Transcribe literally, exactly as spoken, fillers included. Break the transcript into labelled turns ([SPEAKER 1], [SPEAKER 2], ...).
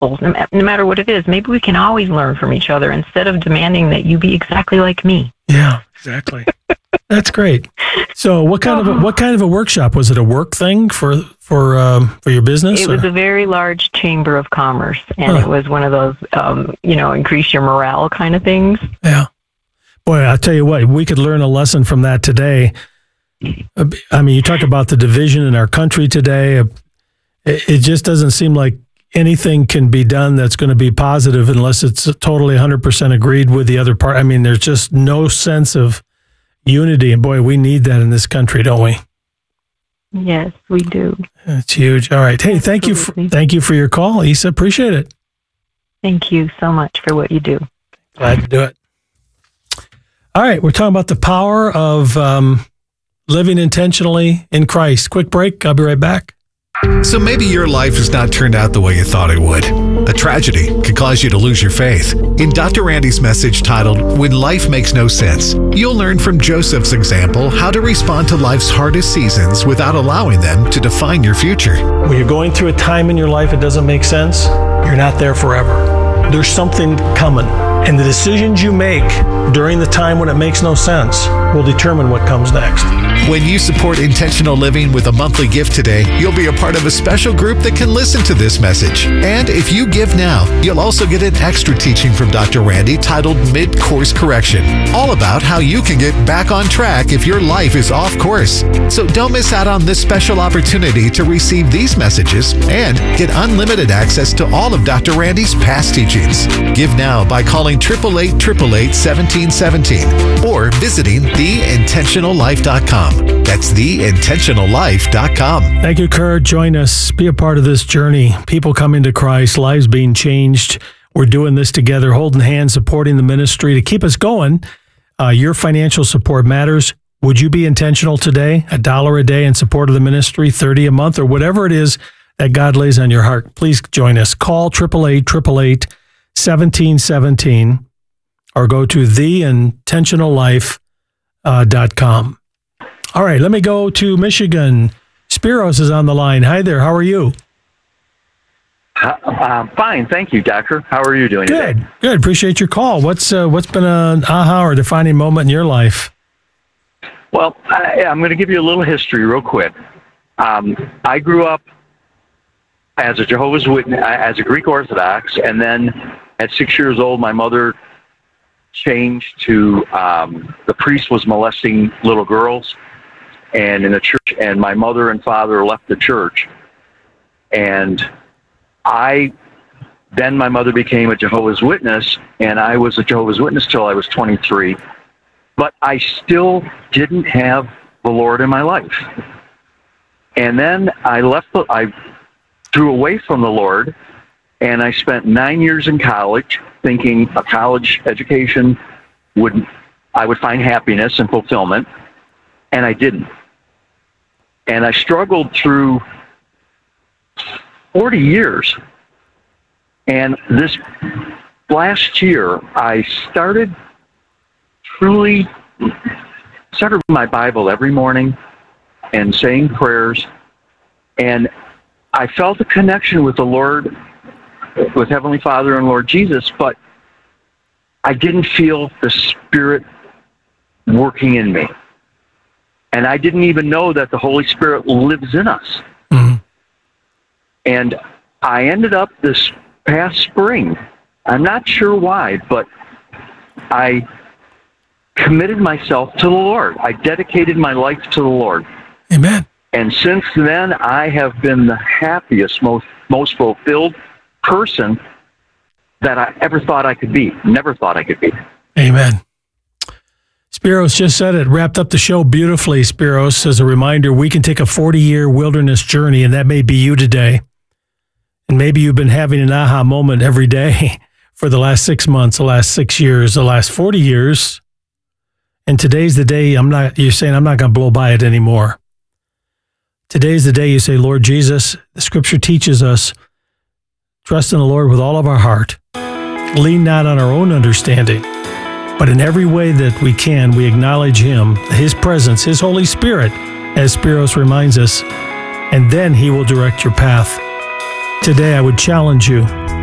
[SPEAKER 1] no, no matter what it is. Maybe we can always learn from each other instead of demanding that you be exactly like me.
[SPEAKER 2] Yeah, exactly. That's great. So, what kind of a, what kind of a workshop was it? A work thing for for um, for your business?
[SPEAKER 1] It
[SPEAKER 2] or?
[SPEAKER 1] was a very large chamber of commerce, and
[SPEAKER 2] Huh.
[SPEAKER 1] it was one of those, um, you know, increase your morale kind of things.
[SPEAKER 2] Yeah. Boy, I'll tell you what, we could learn a lesson from that today. I mean, you talk about the division in our country today. It, it just doesn't seem like anything can be done that's going to be positive unless it's totally one hundred percent agreed with the other part. I mean, there's just no sense of unity. And boy, we need that in this country, don't we?
[SPEAKER 1] Yes, we do.
[SPEAKER 2] It's huge. All right. Hey, thank you. For, thank you for your call, Isa. Appreciate it.
[SPEAKER 1] Thank you so much for what you do.
[SPEAKER 2] Glad to do it. All right. We're talking about the power of um, living intentionally in Christ. Quick break. I'll be right back.
[SPEAKER 3] So maybe your life has not turned out the way you thought it would. A tragedy could cause you to lose your faith. In Doctor Randy's message titled, When Life Makes No Sense, you'll learn from Joseph's example how to respond to life's hardest seasons without allowing them to define your future.
[SPEAKER 2] When you're going through a time in your life it doesn't make sense, you're not there forever. There's something coming. And the decisions you make during the time when it makes no sense will determine what comes next.
[SPEAKER 3] When you support intentional living with a monthly gift today, you'll be a part of a special group that can listen to this message. And if you give now, you'll also get an extra teaching from Doctor Randy titled Mid-Course Correction, all about how you can get back on track if your life is off course. So don't miss out on this special opportunity to receive these messages and get unlimited access to all of Doctor Randy's past teachings. Give now by calling eight eight eight, eight eight eight, one seven one seven or visiting the intentional life dot com. That's the intentional life dot com.
[SPEAKER 2] Thank you, Kurt. Join us. Be a part of this journey. People coming to Christ, lives being changed. We're doing this together, holding hands, supporting the ministry to keep us going. Uh, your financial support matters. Would you be intentional today? A dollar a day in support of the ministry, thirty a month, or whatever it is that God lays on your heart. Please join us. Call eight eight eight, eight eight eight, one seven one seven or go to the intentional life dot com. All right, let me go to Michigan. Spiros is on the line. Hi there. How are you?
[SPEAKER 4] Uh, fine, thank you, Doctor. How are you doing
[SPEAKER 2] Good,
[SPEAKER 4] today?
[SPEAKER 2] good. Appreciate your call. What's uh, what's been an aha or defining moment in your life?
[SPEAKER 4] Well, I, I'm going to give you a little history real quick. Um, I grew up as a Jehovah's Witness, as a Greek Orthodox, and then at six years old, my mother changed to um, the priest was molesting little girls, and in the church, and my mother and father left the church, and I then my mother became a Jehovah's Witness, and I was a Jehovah's Witness till I was twenty-three, but I still didn't have the Lord in my life. And then I left, the, I drew away from the Lord, and I spent nine years in college thinking a college education would, I would find happiness and fulfillment, and I didn't. And I struggled through forty years. And this last year, I started truly, started my Bible every morning and saying prayers. And I felt a connection with the Lord, with Heavenly Father and Lord Jesus, but I didn't feel the Spirit working in me. And I didn't even know that the Holy Spirit lives in us.
[SPEAKER 2] Mm-hmm.
[SPEAKER 4] And I ended up this past spring, I'm not sure why, but I committed myself to the Lord. I dedicated my life to the Lord.
[SPEAKER 2] Amen.
[SPEAKER 4] And since then, I have been the happiest, most most fulfilled person that I ever thought I could be. Never thought I could be.
[SPEAKER 2] Amen. Spiros just said it, wrapped up the show beautifully, Spiros. As a reminder, we can take a forty-year wilderness journey, and that may be you today. And maybe you've been having an aha moment every day for the last six months, the last six years, the last forty years. And today's the day I'm not, you're saying, I'm not going to blow by it anymore. Today's the day you say, Lord Jesus, the scripture teaches us, trust in the Lord with all of our heart. Lean not on our own understanding, but in every way that we can, we acknowledge Him, His presence, His Holy Spirit, as Spiros reminds us, and then He will direct your path. Today, I would challenge you